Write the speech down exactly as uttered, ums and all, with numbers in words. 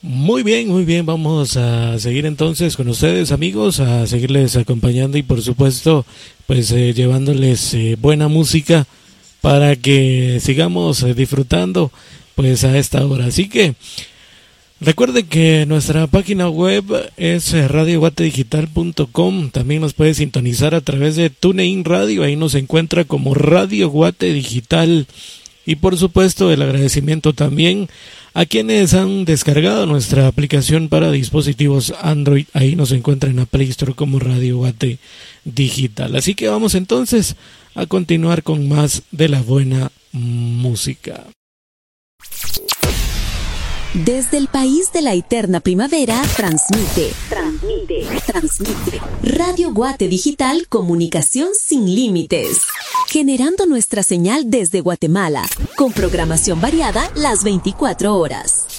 Muy bien, muy bien, vamos a seguir entonces con ustedes, amigos, a seguirles acompañando y por supuesto pues eh, llevándoles eh, buena música para que sigamos eh, disfrutando pues a esta hora. Así que recuerden que nuestra página web es radio guate digital punto com. También nos puede sintonizar a través de TuneIn Radio. Ahí nos encuentra como Radio Guate Digital. Y por supuesto el agradecimiento también a quienes han descargado nuestra aplicación para dispositivos Android. Ahí nos encuentra en la Play Store como Radio Guate Digital. Así que vamos entonces a continuar con más de la buena música. Desde el país de la eterna primavera, transmite, transmite, transmite. Radio Guate Digital, comunicación sin límites. Generando nuestra señal desde Guatemala, con programación variada las veinticuatro horas.